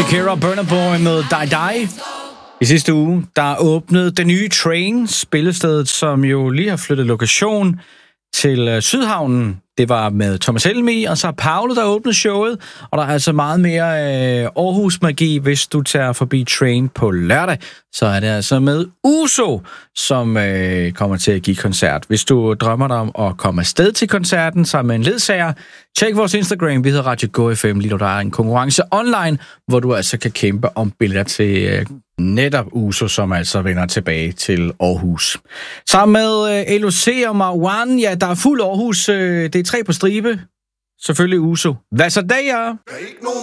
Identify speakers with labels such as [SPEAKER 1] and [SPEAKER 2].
[SPEAKER 1] Shakira og Burna Boy med Die Die. I sidste uge, der åbnede det nye Train, spillestedet, som jo lige har flyttet lokation til Sydhavnen. Det var med Thomas Helmig og så Paolo, der åbnede showet. Og der er altså meget mere Aarhus-magi, hvis du tager forbi Train på lørdag. Så er det altså med Uso, som kommer til at give koncert. Hvis du drømmer dig om at komme afsted til koncerten sammen med en ledsager, tjek vores Instagram, vi hedder Radio Go FM, lige nu der er en konkurrence online, hvor du altså kan kæmpe om billetter til netop Uso, som altså vender tilbage til Aarhus. Sammen med LOC og Marwan, ja, der er fuld Aarhus, det er 3 på stribe. Selvfølgelig Uso. Hvad så der?